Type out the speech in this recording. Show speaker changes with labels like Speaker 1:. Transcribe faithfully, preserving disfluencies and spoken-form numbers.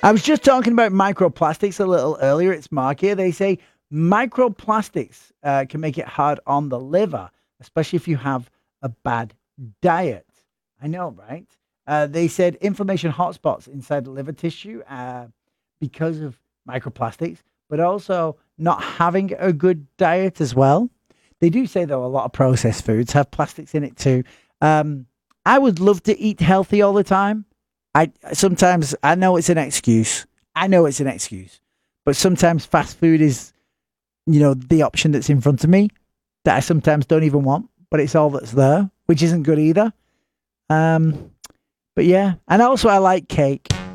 Speaker 1: I was just talking about microplastics a little earlier. It's Mark here. They say microplastics uh, can make it hard on the liver, especially if you have a bad diet. I know, right? Uh, they said inflammation hotspots inside the liver tissue uh, because of microplastics, but also not having a good diet as well. They do say, though, a lot of processed foods have plastics in it too. Um, I would love to eat healthy all the time. I sometimes I know it's an excuse. I know it's an excuse, but sometimes fast food is, you know, the option that's in front of me that I sometimes don't even want, but it's all that's there, which isn't good either. Um, but yeah, and also I like cake.